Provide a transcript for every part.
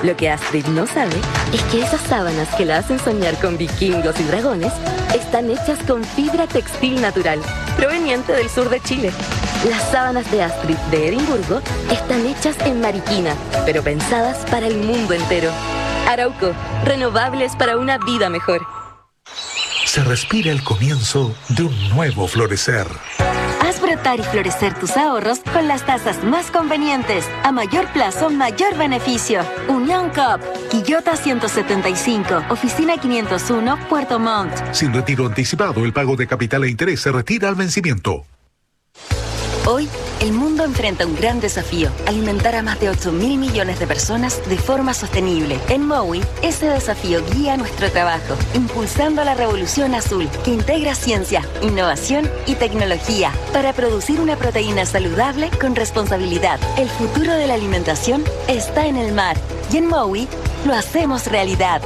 Lo que Astrid no sabe es que esas sábanas que la hacen soñar con vikingos y dragones están hechas con fibra textil natural, proveniente del sur de Chile. Las sábanas de Astrid de Edimburgo están hechas en Mariquina, pero pensadas para el mundo entero. Arauco, renovables para una vida mejor. Se respira el comienzo de un nuevo florecer. Haz brotar y florecer tus ahorros con las tasas más convenientes. A mayor plazo, mayor beneficio. Unión Coop, Quillota 175, Oficina 501, Puerto Montt. Sin retiro anticipado, el pago de capital e interés se retira al vencimiento. Hoy, el mundo enfrenta un gran desafío: alimentar a más de 8.000 millones de personas de forma sostenible. En Mowi, ese desafío guía nuestro trabajo, impulsando la revolución azul, que integra ciencia, innovación y tecnología para producir una proteína saludable con responsabilidad. El futuro de la alimentación está en el mar, y en Mowi lo hacemos realidad.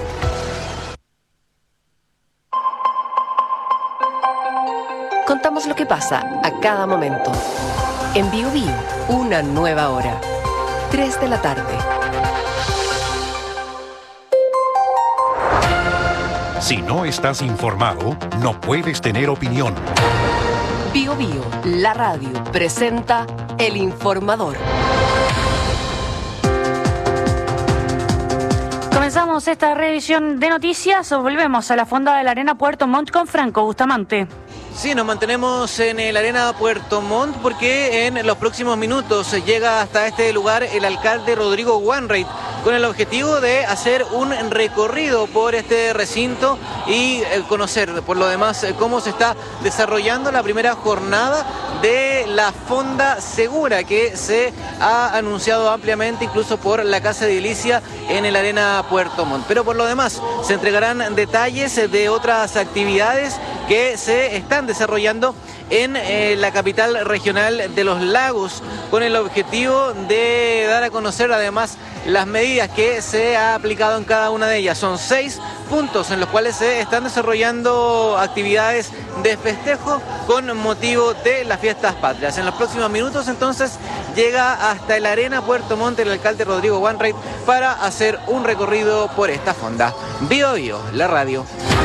Contamos lo que pasa a cada momento. En Bio Bio, una nueva hora. 3 de la tarde. Si no estás informado, no puedes tener opinión. Bio Bio, la radio, presenta El Informador. Comenzamos esta revisión de noticias. Volvemos a la fonda de la Arena Puerto Montt con Franco Bustamante. Sí, nos mantenemos en el Arena Puerto Montt porque en los próximos minutos llega hasta este lugar el alcalde Rodrigo Wanreich con el objetivo de hacer un recorrido por este recinto y conocer por lo demás cómo se está desarrollando la primera jornada de la Fonda Segura, que se ha anunciado ampliamente incluso por la Casa de Edilicia en el Arena Puerto Montt. Pero por lo demás se entregarán detalles de otras actividades que se están desarrollando en la capital regional de Los Lagos, con el objetivo de dar a conocer además las medidas que se ha aplicado en cada una de ellas. Son 6 puntos en los cuales se están desarrollando actividades de festejo con motivo de las fiestas patrias. En los próximos minutos entonces llega hasta el Arena Puerto Montt el alcalde Rodrigo Wanreich para hacer un recorrido por esta fonda. Bio Bio, la radio.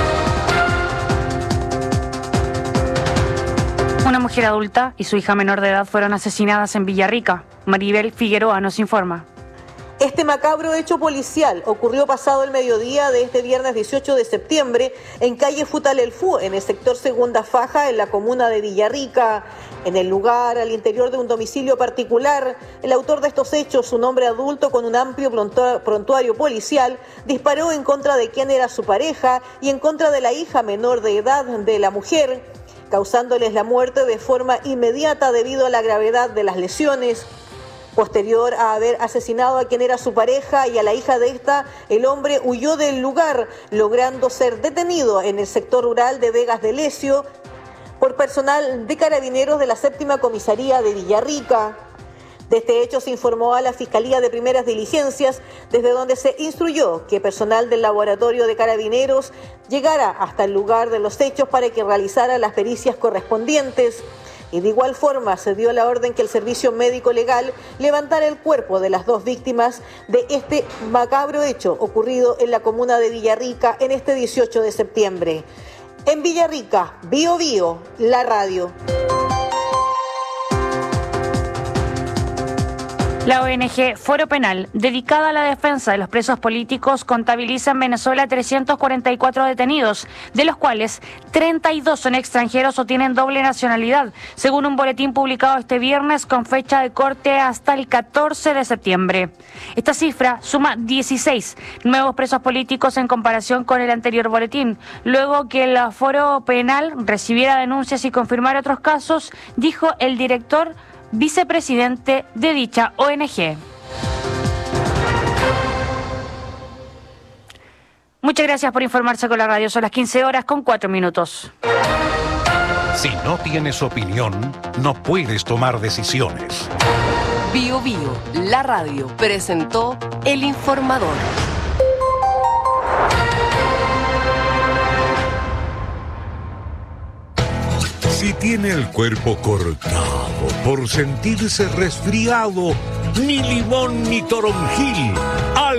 Una mujer adulta y su hija menor de edad fueron asesinadas en Villarrica. Maribel Figueroa nos informa. Este macabro hecho policial ocurrió pasado el mediodía de este viernes 18 de septiembre en calle Futalelfú, en el sector Segunda Faja, en la comuna de Villarrica. En el lugar, al interior de un domicilio particular, el autor de estos hechos, un hombre adulto con un amplio prontuario policial, disparó en contra de quien era su pareja y en contra de la hija menor de edad de la mujer, causándoles la muerte de forma inmediata debido a la gravedad de las lesiones. Posterior a haber asesinado a quien era su pareja y a la hija de esta, el hombre huyó del lugar, logrando ser detenido en el sector rural de Vegas de Lecio por personal de carabineros de la 7ª Comisaría de Villarrica. De este hecho se informó a la Fiscalía de Primeras Diligencias, desde donde se instruyó que personal del laboratorio de carabineros llegara hasta el lugar de los hechos para que realizara las pericias correspondientes. Y de igual forma se dio la orden que el servicio médico legal levantara el cuerpo de las 2 víctimas de este macabro hecho ocurrido en la comuna de Villarrica en este 18 de septiembre. En Villarrica, Bio Bio, la radio. La ONG Foro Penal, dedicada a la defensa de los presos políticos, contabiliza en Venezuela 344 detenidos, de los cuales 32 son extranjeros o tienen doble nacionalidad, según un boletín publicado este viernes con fecha de corte hasta el 14 de septiembre. Esta cifra suma 16 nuevos presos políticos en comparación con el anterior boletín. Luego que el Foro Penal recibiera denuncias y confirmara otros casos, dijo el director vicepresidente de dicha ONG. Muchas gracias por informarse con la radio. Son las 15:04. Si no tienes opinión, no puedes tomar decisiones. Bio Bio, la radio, presentó El Informador. Si tiene el cuerpo cortado por sentirse resfriado, ni limón ni toronjil.